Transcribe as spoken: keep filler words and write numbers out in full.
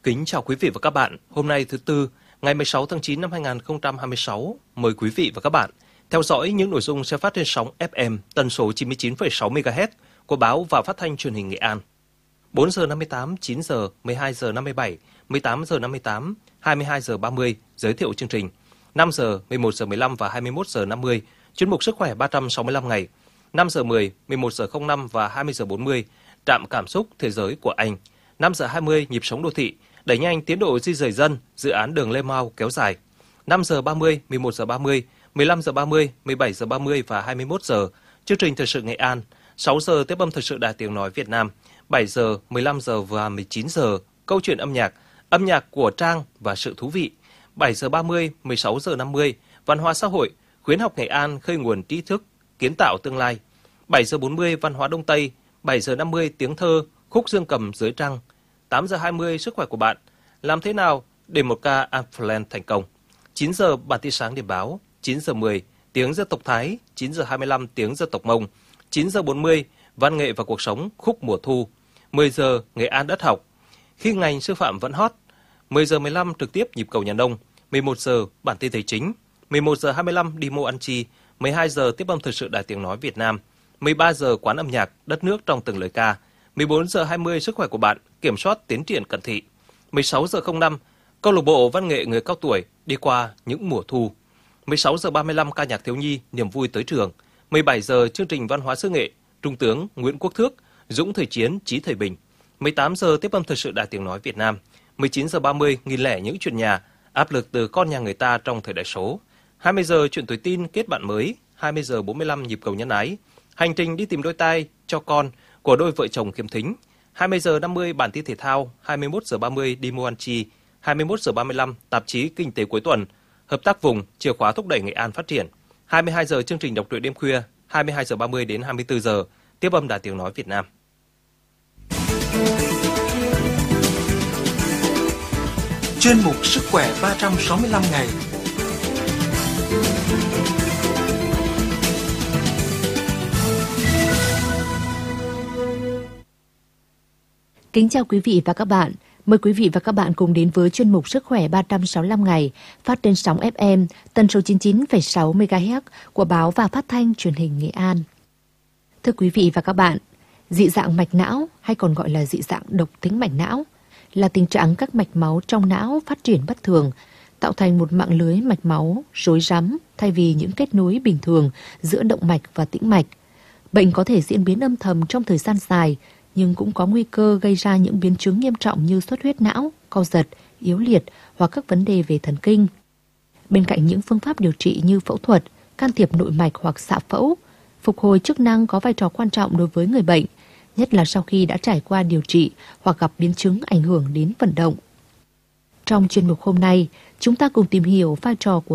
Kính chào quý vị và các bạn. Hôm nay thứ Tư, ngày mười sáu tháng chín năm hai nghìn không trăm hai mươi sáu, mời quý vị và các bạn theo dõi những nội dung sẽ phát trên sóng ép em tần số chín mươi chín phẩy sáu mê ga héc của báo và phát thanh truyền hình Nghệ An. bốn giờ năm mươi tám, chín giờ, mười hai giờ năm mươi bảy, mười tám giờ năm mươi tám, hai mươi hai giờ ba mươi giới thiệu chương trình. năm giờ, mười một giờ mười lăm và hai mươi mốt giờ năm mươi, chuyên mục Sức khỏe ba trăm sáu mươi lăm ngày. năm giờ mười, mười một giờ không năm và hai mươi giờ bốn mươi, trạm cảm xúc thế giới của Anh. năm giờ hai mươi, nhịp sống đô thị, đẩy nhanh tiến độ di dời dân, dự án đường Lê Mau kéo dài. năm giờ ba mươi, mười một giờ ba mươi, mười lăm giờ ba mươi, mười bảy giờ ba mươi và hai mươi mốt giờ, chương trình thời sự Nghệ An. sáu giờ tiếp âm thời sự Đài Tiếng nói Việt Nam. bảy giờ, mười lăm giờ và mười chín giờ, câu chuyện âm nhạc, âm nhạc của Trang và sự thú vị. bảy giờ ba mươi, mười sáu giờ năm mươi, văn hóa xã hội, khuyến học Nghệ An khơi nguồn trí thức, kiến tạo tương lai. bảy giờ bốn mươi, văn hóa Đông Tây. bảy giờ năm mươi, tiếng thơ, khúc dương cầm dưới trăng. tám giờ hai mươi, sức khỏe của bạn. Làm thế nào để một ca Amplan thành công? chín giờ, bản tin sáng điểm báo. chín giờ mười, tiếng dân tộc Thái. chín giờ hai mươi lăm, tiếng dân tộc Mông. chín giờ bốn mươi, văn nghệ và cuộc sống, khúc mùa thu. mười giờ, Nghệ An đất học. Khi ngành sư phạm vẫn hot. mười giờ mười lăm, trực tiếp nhịp cầu nhà nông. mười một giờ, bản tin tài chính. mười một giờ hai mươi lăm, đi mua ăn chi. mười hai giờ, tiếp âm thời sự Đài Tiếng nói Việt Nam. mười ba giờ, quán âm nhạc, đất nước trong từng lời ca. mười bốn giờ hai mươi, sức khỏe của bạn, kiểm soát tiến triển cận thị. mười sáu giờ không năm, câu lạc bộ văn nghệ người cao tuổi đi qua những mùa thu. mười sáu giờ ba mươi lăm, ca nhạc thiếu nhi, niềm vui tới trường. mười bảy giờ, chương trình văn hóa xứ nghệ, Trung tướng Nguyễn Quốc Thước, Dũng thời chiến, Chí thời bình. mười tám giờ, tiếp âm thời sự Đài Tiếng nói Việt Nam. mười chín giờ ba mươi, nghìn lẻ những chuyện nhà, áp lực từ con nhà người ta trong thời đại số. hai mươi giờ, chuyện tuổi tin, kết bạn mới. hai mươi giờ bốn mươi lăm, nhịp cầu nhân ái, hành trình đi tìm đôi tai cho con của đôi vợ chồng khiếm thính. hai mươi giờ năm mươi, bản tin thể thao. hai mươi mốt giờ ba mươi, đi mua ăn chi. hai mươi mốt giờ ba mươi lăm, tạp chí Kinh tế cuối tuần, hợp tác vùng, chìa khóa thúc đẩy Nghệ An phát triển. hai mươi hai giờ, chương trình đọc truyện đêm khuya. hai mươi hai giờ ba mươi đến hai mươi tư giờ, tiếp âm Đài Tiếng nói Việt Nam. Chuyên mục Sức khỏe ba trăm sáu mươi lăm ngày. Kính chào quý vị và các bạn. Mời quý vị và các bạn cùng đến với chuyên mục Sức khỏe ba trăm sáu mươi lăm ngày phát trên sóng ép em tần số chín mươi chín phẩy sáu mê ga héc của báo và phát thanh truyền hình Nghệ An. Thưa quý vị và các bạn, dị dạng mạch não hay còn gọi là dị dạng độc tính mạch não là tình trạng các mạch máu trong não phát triển bất thường, tạo thành một mạng lưới mạch máu rối rắm thay vì những kết nối bình thường giữa động mạch và tĩnh mạch. Bệnh có thể diễn biến âm thầm trong thời gian dài, nhưng cũng có nguy cơ gây ra những biến chứng nghiêm trọng như xuất huyết não, co giật, yếu liệt hoặc các vấn đề về thần kinh. Bên cạnh những phương pháp điều trị như phẫu thuật, can thiệp nội mạch hoặc xạ phẫu, phục hồi chức năng có vai trò quan trọng đối với người bệnh, nhất là sau khi đã trải qua điều trị hoặc gặp biến chứng ảnh hưởng đến vận động. Trong chuyên mục hôm nay, chúng ta cùng tìm hiểu vai trò của